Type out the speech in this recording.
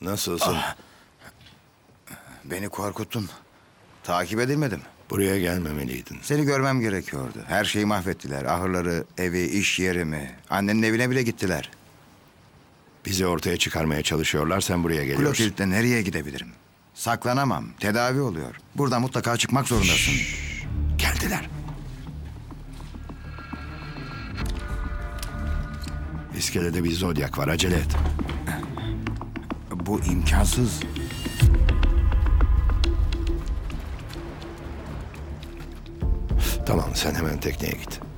Nasılsın? Beni korkuttun. Takip edilmedim. Buraya gelmemeliydin. Seni görmem gerekiyordu. Her şeyi mahvettiler. Ahırları, evi, iş yerimi. Annenin evine bile gittiler. Bizi ortaya çıkarmaya çalışıyorlar, sen buraya geliyorsun. Clotilde'de nereye gidebilirim? Saklanamam. Tedavi oluyor. Buradan mutlaka çıkmak zorundasın. Geldiler. İskelede bir zodyak var, acele et. Bu imkansız. Tamam, sen hemen tekneye git.